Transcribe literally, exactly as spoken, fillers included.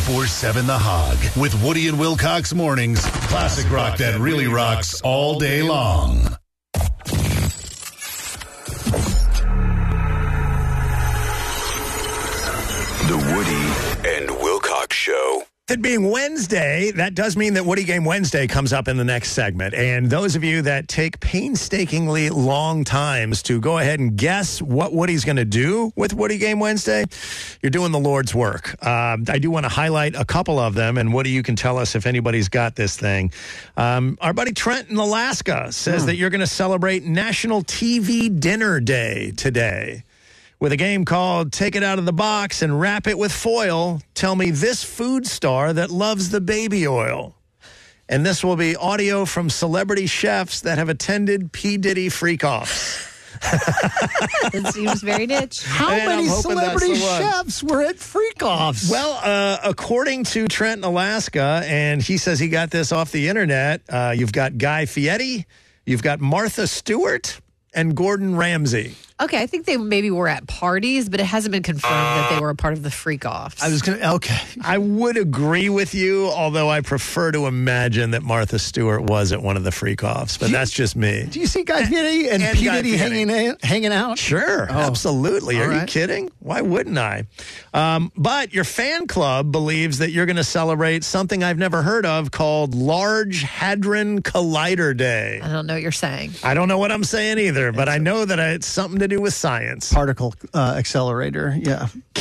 twenty-four seven The Hog with Woody and Wilcox mornings. Classic rock that really rocks all day long. The Woody and Wilcox Show. It being Wednesday, that does mean that Woody Game Wednesday comes up in the next segment. And those of you that take painstakingly long times to go ahead and guess what Woody's going to do with Woody Game Wednesday, you're doing the Lord's work. Um, I do want to highlight a couple of them, and Woody, you can tell us if anybody's got this thing. Um, our buddy Trent in Alaska says Hmm. that you're going to celebrate National T V Dinner Day today with a game called Take It Out of the Box and Wrap It with Foil. Tell me this food star that loves the baby oil. And this will be audio from celebrity chefs that have attended P. Diddy freak-offs. It seems very niche. How And many I'm hoping that's celebrity the one. chefs were at freak-offs? Well, uh, according to Trent in Alaska, and he says he got this off the internet, uh, you've got Guy Fieri, you've got Martha Stewart, and Gordon Ramsay. Okay, I think they maybe were at parties, but it hasn't been confirmed that they were a part of the freak-offs. I was going to, okay. I would agree with you, although I prefer to imagine that Martha Stewart was at one of the freak-offs, but that's just me. Do you see Guy Fieri and, and P. Guy Diddy Fieri. hanging, hanging out? Sure, Oh. absolutely. Are All you right. kidding? Why wouldn't I? Um, but your fan club believes that you're going to celebrate something I've never heard of called Large Hadron Collider Day. I don't know what you're saying. I don't know what I'm saying either, but I know that it's something to do with science. Particle uh, accelerator, yeah.